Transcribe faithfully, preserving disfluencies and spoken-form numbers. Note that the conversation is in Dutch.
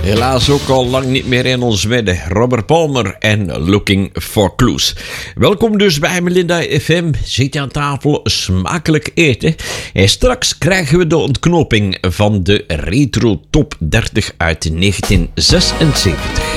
Helaas ook al lang niet meer in ons midden. Robert Palmer en Looking for Clues. Welkom dus bij Melinda F M. Zit je aan tafel, smakelijk eten. En straks krijgen we de ontknoping van de Retro Top dertig uit negentien zesenzeventig.